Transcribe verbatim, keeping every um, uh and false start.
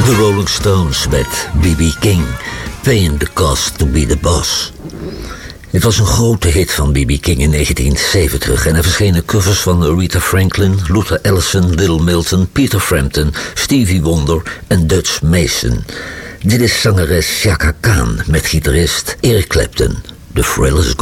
De Rolling Stones met B B King, Paying the Cost to be the Boss. Dit was een grote hit van B B King in negentien zeventig en er verschenen covers van Aretha Franklin, Luther Allison, Little Milton, Peter Frampton, Stevie Wonder en Dutch Mason. Dit is zangeres Chaka Khan met gitarist Eric Clapton. The Thrill is gone.